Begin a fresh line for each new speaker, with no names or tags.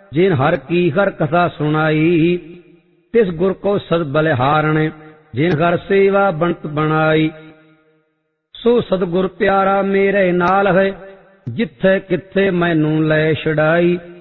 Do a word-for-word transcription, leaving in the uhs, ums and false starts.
जिन हर की हर कथा सुनाई। तिस गुर को सद बलिहारण जिन हर सेवा बनत बनाई। सो सतगुर प्यारा मेरे नाल है जिथे किथे मैनू लै छड़ाई।